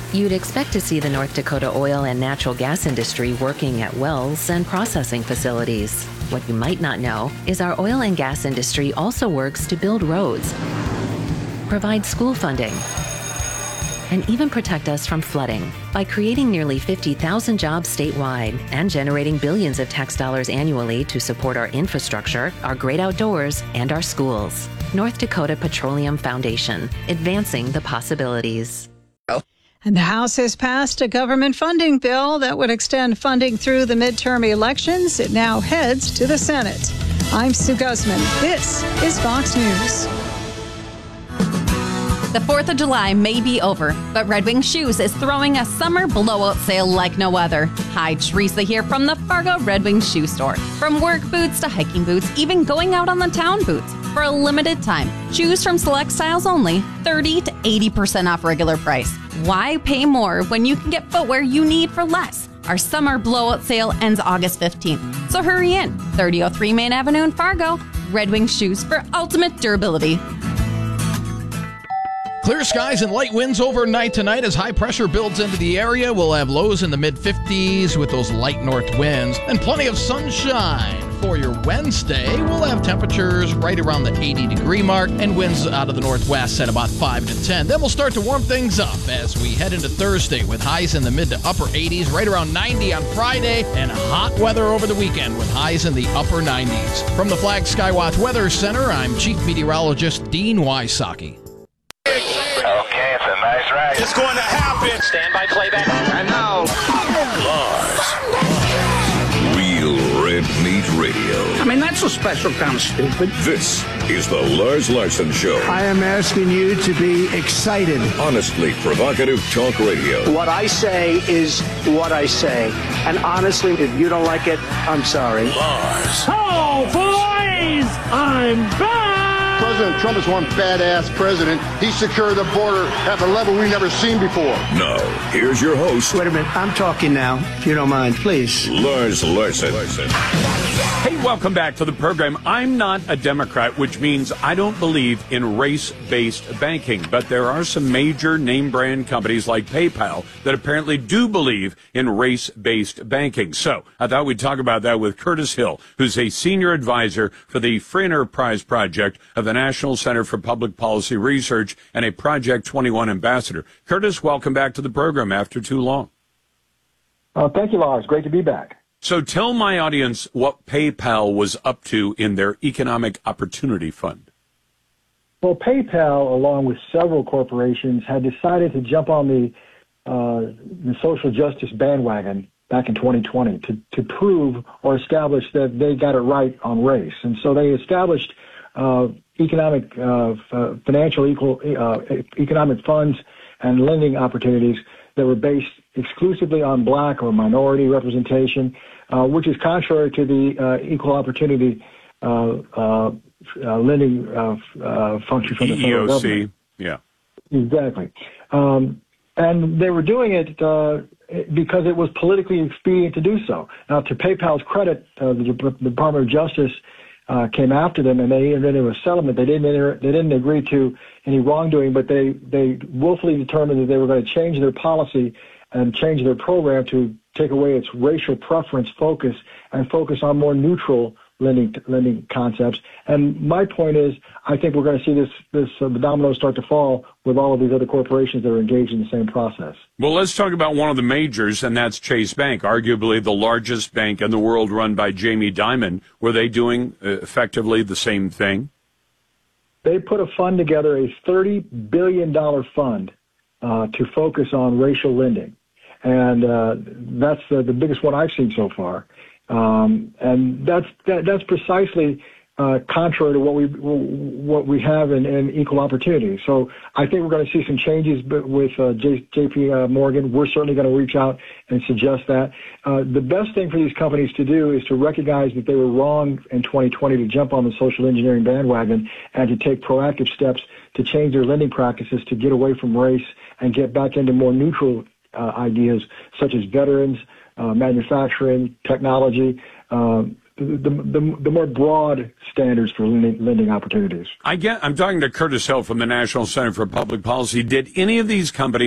You'd expect to see the North Dakota oil and natural gas industry working at wells and processing facilities. What you might not know is our oil and gas industry also works to build roads, provide school funding, and even protect us from flooding by creating nearly 50,000 jobs statewide and generating billions of tax dollars annually to support our infrastructure, our great outdoors, and our schools. North Dakota Petroleum Foundation, advancing the possibilities. And the House has passed a government funding bill that would extend funding through the midterm elections. It now heads to the Senate. I'm Sue Guzman. This is Fox News. The 4th of July may be over, but Red Wing Shoes is throwing a summer blowout sale like no other. Hi, Teresa here from the Fargo Red Wing Shoe Store. From work boots to hiking boots, even going out on the town boots. For a limited time, choose from select styles only, 30 to 80% off regular price. Why pay more when you can get footwear you need for less? Our summer blowout sale ends August 15th, so hurry in. 3003 Main Avenue in Fargo. Red Wing Shoes for ultimate durability. Clear skies and light winds overnight tonight as high pressure builds into the area. We'll have lows in the mid-50s with those light north winds and plenty of sunshine. For your Wednesday, we'll have temperatures right around the 80-degree mark and winds out of the northwest at about 5 to 10. Then we'll start to warm things up as we head into Thursday with highs in the mid to upper 80s, right around 90 on Friday, and hot weather over the weekend with highs in the upper 90s. From the Flag Skywatch Weather Center, I'm Chief Meteorologist Dean Wysocki. Okay, it's a nice ride. It's going to happen. Stand by playback. And now, Real Red Meat Radio. I mean, that's a special kind of stupid. This is the Lars Larson Show. I am asking you to be excited. Honestly provocative talk radio. What I say is what I say. And honestly, if you don't like it, I'm sorry. Lars. Oh, boys! I'm back! President Trump is one badass president. He secured the border at a level we've never seen before. Now, here's your host. Wait a minute. I'm talking now, if you don't mind, please. Lars Larson. Hey, welcome back to the program. I'm not a Democrat, which means I don't believe in race-based banking. But there are some major name-brand companies like PayPal that apparently do believe in race-based banking. So I thought we'd talk about that with Curtis Hill, who's a senior advisor for the Free Enterprise Project of the National Center for Public Policy Research and a Project 21 ambassador. Curtis, welcome back to the program after too long. Thank you, Lars. Great to be back. So tell my audience what PayPal was up to in their Economic Opportunity Fund. Well, PayPal, along with several corporations, had decided to jump on the social justice bandwagon back in 2020 to prove or establish that they got it right on race. And so they established economic funds and lending opportunities that were based exclusively on black or minority representation, which is contrary to the equal opportunity lending function from the federal government. Yeah. Exactly. And they were doing it because it was politically expedient to do so. Now, to PayPal's credit, the Department of Justice came after them, and they entered into a settlement. They didn't agree to any wrongdoing, but they willfully determined that they were going to change their policy and change their program to take away its racial preference focus and focus on more neutral lending concepts. And my point is, I think we're going to see the dominoes start to fall with all of these other corporations that are engaged in the same process. Well, let's talk about one of the majors, and that's Chase Bank, arguably the largest bank in the world run by Jamie Dimon. Were they doing effectively the same thing? They put a fund together, a $30 billion fund to focus on racial lending. And that's the biggest one I've seen so far. And that's precisely contrary to what we have in equal opportunity. So I think we're going to see some changes with JP Morgan. We're certainly going to reach out and suggest that. The best thing for these companies to do is to recognize that they were wrong in 2020 to jump on the social engineering bandwagon and to take proactive steps to change their lending practices to get away from race and get back into more neutral ideas such as veterans, manufacturing, technology, the more broad standards for lending opportunities. I'm talking to Curtis Hill from the National Center for Public Policy. Did any of these companies